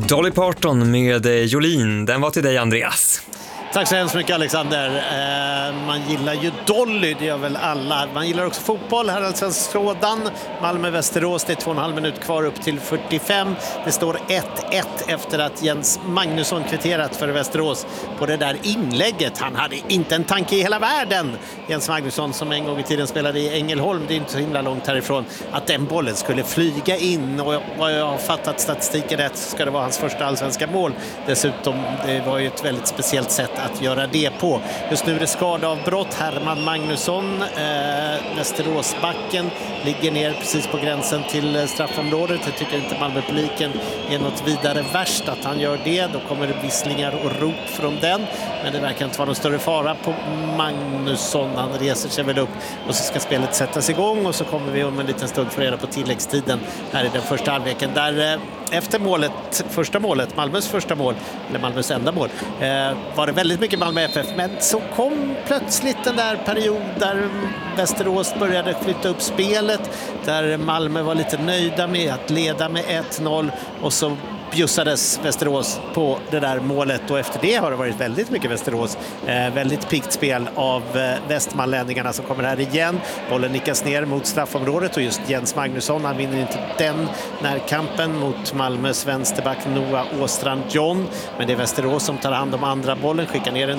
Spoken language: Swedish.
Dolly Parton med Jolene, den var till dig Andreas. Tack så hemskt mycket Alexander. Man gillar ju Dolly, det gör väl alla. Man gillar också fotboll, här alltså sådan. Malmö-Västerås, det är 2,5 minut kvar upp till 45. Det står 1-1 efter att Jens Magnusson kvitterat för Västerås på det där inlägget. Han hade inte en tanke i hela världen, Jens Magnusson, som en gång i tiden spelade i Ängelholm. Det är inte så himla långt härifrån, att den bollen skulle flyga in. Och vad jag har fattat statistiken rätt ska det vara hans första allsvenska mål. Dessutom, det var ju ett väldigt speciellt sätt att göra det på. Just nu är det skadeavbrott. Herman Magnusson, Västeråsbacken, ligger ner precis på gränsen till straffområdet. Jag tycker inte Malmöpubliken är något vidare värst att han gör det. Då kommer det visslingar och rop från den. Men det verkar inte vara någon större fara på Magnusson. Han reser sig väl upp och så ska spelet sättas igång. Och så kommer vi om en liten stund få reda på tilläggstiden här i den första halvleken. Där efter målet, första målet, Malmös första mål, eller Malmös enda mål, var det väldigt mycket Malmö FF. Men så kom plötsligt den där period där Västerås började flytta upp spelet. Där Malmö var lite nöjda med att leda med 1-0 och så bjussades Västerås på det där målet, och efter det har det varit väldigt mycket Västerås. Väldigt piggt spel av västmanlänningarna som kommer här igen. Bollen nickas ner mot straffområdet och just Jens Magnusson, han vinner inte den närkampen mot Malmös vänsterback Noah Åstrand John, men det är Västerås som tar hand om andra bollen, skickar ner den